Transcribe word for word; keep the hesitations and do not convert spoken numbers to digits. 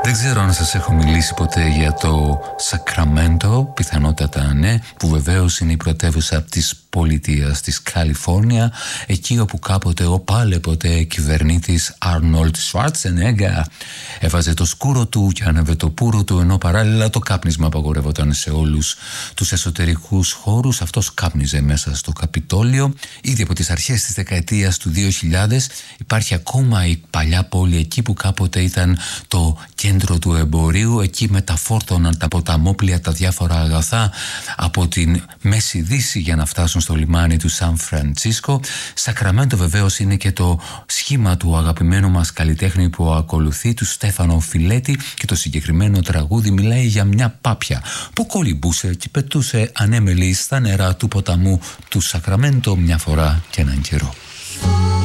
Δεν ξέρω αν σας έχω μιλήσει ποτέ για το Σακραμέντο, πιθανότατα ναι, που βεβαίως είναι η πρωτεύουσα της πολιτείας της Καλιφόρνια, εκεί όπου κάποτε ο πάλεποτε κυβερνήτης Άρνολτ Σουάρτσενέγκερ έβαζε το σκούρο του και άνεβε το πουρο του, ενώ παράλληλα το κάπνισμα απαγορευόταν σε όλους τους εσωτερικούς χώρους. Αυτός κάπνιζε μέσα στο Καπιτόλιο. Ήδη από τις αρχές της δεκαετίας του δύο χιλιάδες υπάρχει ακόμα η παλιά πόλη, εκεί που κάποτε ήταν το κέντρο του εμπορίου. Εκεί μεταφόρτωναν τα ποταμόπλια, τα διάφορα αγαθά από την Μέση Δύση για να φτάσουν στο λιμάνι του Σαν Φραντσίσκο. Σακραμέντο βεβαίως είναι και το σχήμα του αγαπημένου μας καλλιτέχνη που ακολουθεί, του Στέφανο Φιλέτη, και το συγκεκριμένο τραγούδι μιλάει για μια πάπια που κολυμπούσε και πετούσε ανέμελη στα νερά του ποταμού του Σακραμέντο μια φορά και έναν καιρό.